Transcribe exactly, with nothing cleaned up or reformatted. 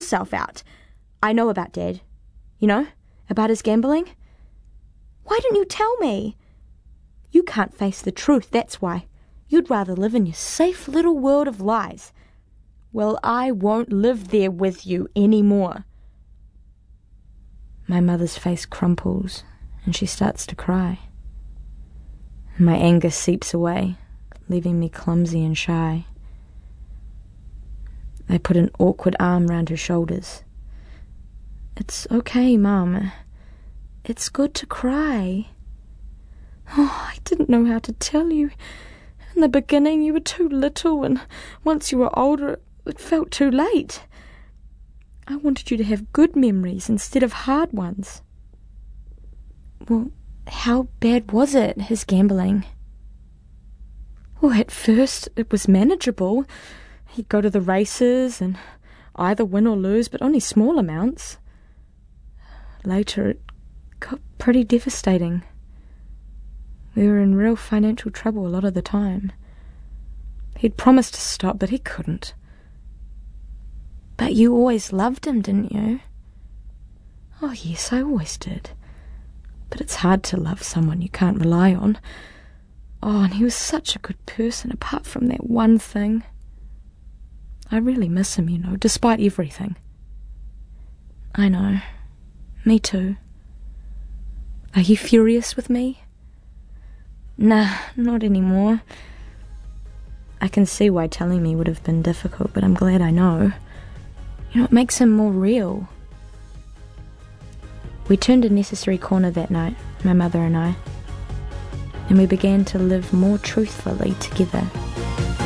yourself out. I know about Dad. You know, about his gambling. Why didn't you tell me? You can't face the truth, that's why. You'd rather live in your safe little world of lies. Well, I won't live there with you anymore. My mother's face crumples, and she starts to cry. My anger seeps away, leaving me clumsy and shy. I put an awkward arm round her shoulders. It's okay, Mum. It's good to cry. Oh, I didn't know how to tell you. In the beginning you were too little, and once you were older it felt too late. I wanted you to have good memories instead of hard ones. Well, how bad was it, his gambling? Well, at first it was manageable. He'd go to the races and either win or lose, but only small amounts. Later it got pretty devastating. We were in real financial trouble a lot of the time. He'd promised to stop, but he couldn't. But you always loved him, didn't you? Oh, yes, I always did. But it's hard to love someone you can't rely on. Oh, and he was such a good person, apart from that one thing. I really miss him, you know, despite everything. I know. Me too. Are you furious with me? Nah, not anymore. I can see why telling me would have been difficult, but I'm glad I know. You know, it makes him more real. We turned a necessary corner that night, my mother and I, and we began to live more truthfully together.